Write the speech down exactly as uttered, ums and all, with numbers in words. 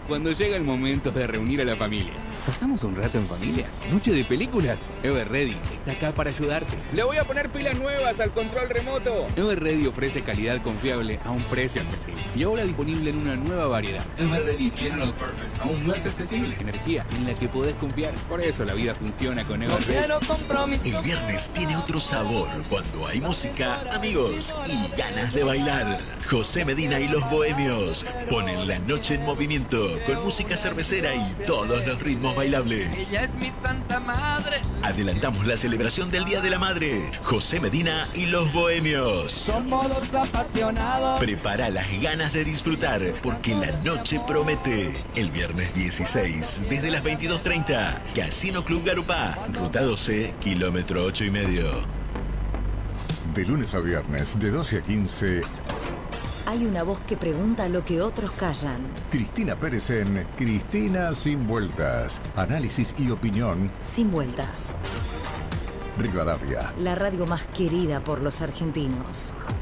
cuando llega el momento de reunir a la familia. ¿Pasamos un rato en familia? ¿Noche de películas? Everready está acá para ayudarte. Le voy a poner pilas nuevas al control remoto. Everready ofrece calidad confiable a un precio accesible. Y ahora disponible en una nueva variedad. Everready General Purpose, aún más accesible. Energía en la que podés confiar. Por eso la vida funciona con Everready. El viernes tiene otro sabor cuando hay música, amigos y ganas de bailar. José Medina y los Bohemios ponen la noche en movimiento con música cervecera y todos los ritmos bailables. Ella es mi santa madre. Adelantamos la celebración del Día de la Madre. José Medina y los Bohemios. Somos los apasionados. Prepara las ganas de disfrutar porque la noche promete. El viernes dieciséis, desde las veintidós treinta, Casino Club Garupá, Ruta doce, kilómetro ocho y medio. De lunes a viernes, de doce a quince... Hay una voz que pregunta lo que otros callan. Cristina Pérez en Cristina Sin Vueltas. Análisis y opinión. Sin vueltas. Rivadavia. La radio más querida por los argentinos.